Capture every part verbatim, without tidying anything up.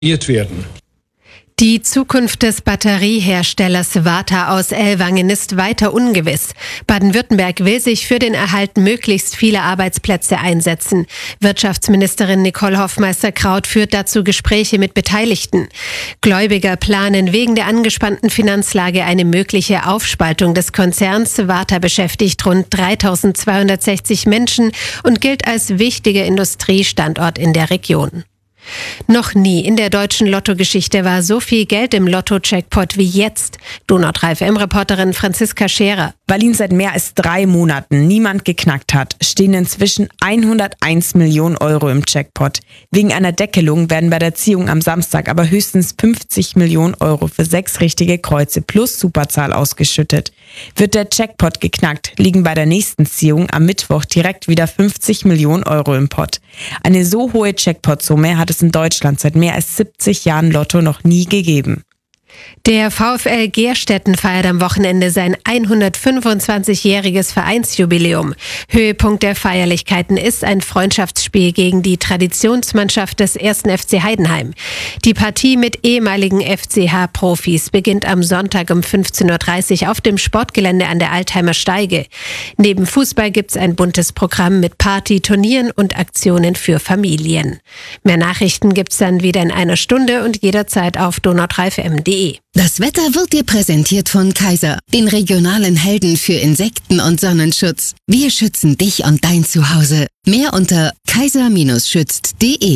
werden. Die Zukunft des Batterieherstellers Varta aus Ellwangen ist weiter ungewiss. Baden-Württemberg will sich für den Erhalt möglichst vieler Arbeitsplätze einsetzen. Wirtschaftsministerin Nicole Hofmeister-Kraut führt dazu Gespräche mit Beteiligten. Gläubiger planen wegen der angespannten Finanzlage eine mögliche Aufspaltung des Konzerns. Varta beschäftigt rund dreitausendzweihundertsechzig Menschen und gilt als wichtiger Industriestandort in der Region. Noch nie in der deutschen Lottogeschichte war so viel Geld im Lotto-Jackpot wie jetzt. Donau drei F M-Reporterin Franziska Scherer. Weil ihn seit mehr als drei Monaten niemand geknackt hat, stehen inzwischen hunderteins Millionen Euro im Jackpot. Wegen einer Deckelung werden bei der Ziehung am Samstag aber höchstens fünfzig Millionen Euro für sechs richtige Kreuze plus Superzahl ausgeschüttet. Wird der Jackpot geknackt, liegen bei der nächsten Ziehung am Mittwoch direkt wieder fünfzig Millionen Euro im Pott. Eine so hohe Jackpot-Summe hat es in Deutschland seit mehr als siebzig Jahren Lotto noch nie gegeben. Der VfL Gerstetten feiert am Wochenende sein hundertfünfundzwanzigjähriges Vereinsjubiläum. Höhepunkt der Feierlichkeiten ist ein Freundschaftsspiel gegen die Traditionsmannschaft des ersten F C Heidenheim. Die Partie mit ehemaligen F C H-Profis beginnt am Sonntag um fünfzehn Uhr dreißig auf dem Sportgelände an der Altheimer Steige. Neben Fußball gibt's ein buntes Programm mit Party, Turnieren und Aktionen für Familien. Mehr Nachrichten gibt's dann wieder in einer Stunde und jederzeit auf donau drei F M punkt de. Das Wetter wird dir präsentiert von Kaiser, den regionalen Helden für Insekten- und Sonnenschutz. Wir schützen dich und dein Zuhause. Mehr unter kaiser schützt punkt de.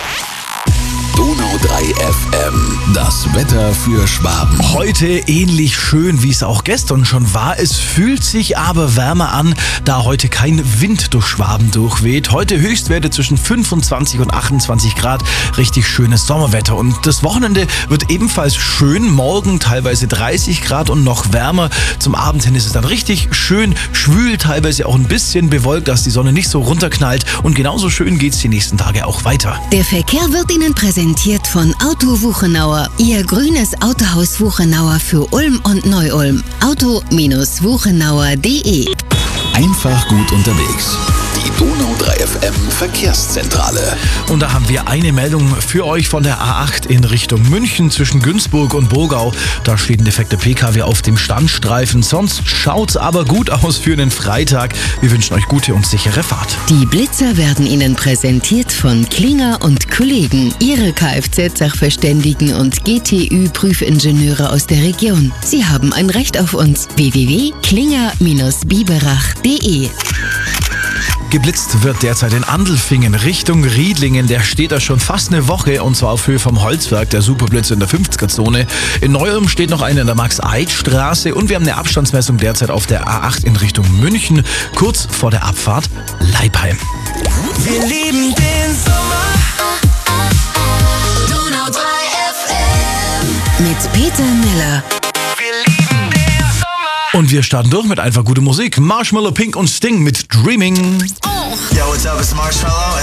Donau drei F M, das Wetter für Schwaben. Heute ähnlich schön, wie es auch gestern schon war. Es fühlt sich aber wärmer an, da heute kein Wind durch Schwaben durchweht. Heute Höchstwerte zwischen fünfundzwanzig und achtundzwanzig Grad. Richtig schönes Sommerwetter. Und das Wochenende wird ebenfalls schön. Morgen teilweise dreißig Grad und noch wärmer. Zum Abend hin ist es dann richtig schön schwül, teilweise auch ein bisschen bewölkt, dass die Sonne nicht so runterknallt. Und genauso schön geht es die nächsten Tage auch weiter. Der Verkehr wird Ihnen präsentiert von Auto Wuchenauer, Ihr grünes Autohaus Wuchenauer für Ulm und Neu-Ulm. auto wuchenauer punkt de. Einfach gut unterwegs. Die Donau drei F M Verkehrszentrale. Und da haben wir eine Meldung für euch von der A acht in Richtung München zwischen Günzburg und Burgau. Da steht ein defekter P K W auf dem Standstreifen. Sonst schaut's aber gut aus für einen Freitag. Wir wünschen euch gute und sichere Fahrt. Die Blitzer werden Ihnen präsentiert von Klinger und Kollegen, Ihre Kfz-Sachverständigen und G T Ü-Prüfingenieure aus der Region. Sie haben ein Recht auf uns. w w w punkt klinger biberach punkt de. Geblitzt wird derzeit in Andelfingen Richtung Riedlingen. Der steht da schon fast eine Woche und zwar auf Höhe vom Holzwerk, der Superblitz in der fünfziger-Zone. In Neu-Ulm steht noch einer in der Max-Eid-Straße und wir haben eine Abstandsmessung derzeit auf der A acht in Richtung München, kurz vor der Abfahrt Leipheim. Wir lieben den Sommer. Donau drei F M. Mit Peter Miller. Und wir starten durch mit einfach gute Musik. Marshmallow, Pink und Sting mit Dreaming. Yo, what's up? It's Marshmallow.